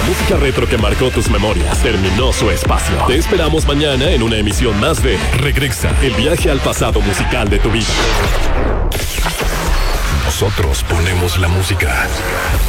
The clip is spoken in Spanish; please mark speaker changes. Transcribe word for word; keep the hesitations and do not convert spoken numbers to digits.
Speaker 1: La música retro que marcó tus memorias terminó su espacio. Te esperamos mañana en una emisión más de Regresa, el viaje al pasado musical de tu vida.
Speaker 2: Nosotros ponemos la música.